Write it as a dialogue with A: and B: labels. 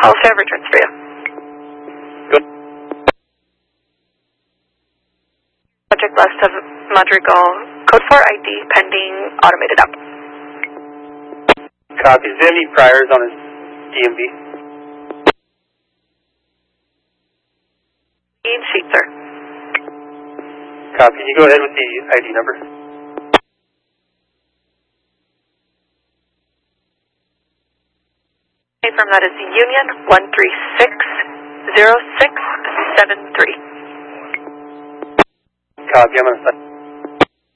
A: I'll have returns for you.
B: Good.
A: Subject west of Madrigal. Code 4 ID pending automated app.
B: Copy. Is there any priors on his DMV?
A: Clean sheet, sir.
B: Copy. Can you go ahead with the ID number?
A: From that is Union 1360673.
B: Copy. I'm on